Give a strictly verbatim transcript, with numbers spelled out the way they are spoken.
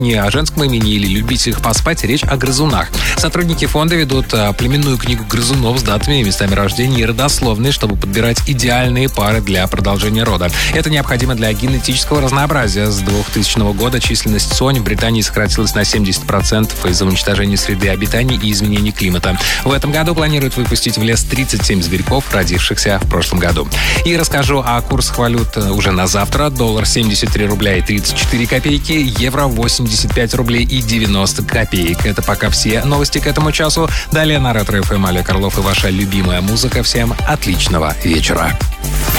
не о женском имени или любителях поспать, речь о грызунах. Сотрудники фонда ведут племенную книгу грызунов с датами, местами рождения и родословной, чтобы подбирать идеальные пары для продолжения рода. Это необходимо для генетического разнообразия. С двухтысячного года численность сонь в Британии сократилась на семьдесят процентов из-за уничтожения среды обитания и изменений климата. В этом году планируют выпустить в лес тридцать семь зверьков, родившихся в прошлом году. И расскажу о курсах валют уже на завтра. Доллар семьдесят три рубля и тридцать четыре копейки, евро восемьдесят пять рублей и девяносто копеек. Это пока все новости к этому часу. Далее на Ретро-ФМ Олег Орлов и ваша любимая музыка. Всем отличного вечера.